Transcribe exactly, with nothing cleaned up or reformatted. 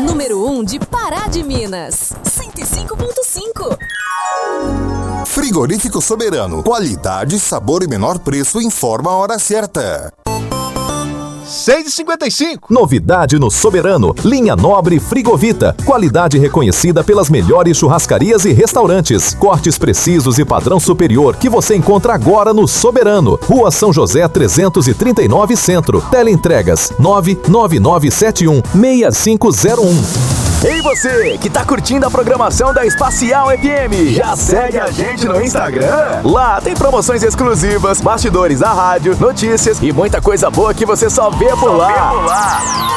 número um de Pará de Minas. cento e cinco ponto cinco. Frigorífico Soberano. Qualidade, sabor e menor preço. Informa a hora certa. seis e cinquenta e cinco. Novidade no Soberano. Linha Nobre Frigovita. Qualidade reconhecida pelas melhores churrascarias e restaurantes. Cortes precisos e padrão superior que você encontra agora no Soberano. Rua São José trezentos e trinta e nove Centro. Teleentregas nove nove nove sete um seis cinco zero um. Ei você, que tá curtindo a programação da Espacial F M, já segue a gente no Instagram? Lá tem promoções exclusivas, bastidores da rádio, notícias e muita coisa boa que você só vê por lá.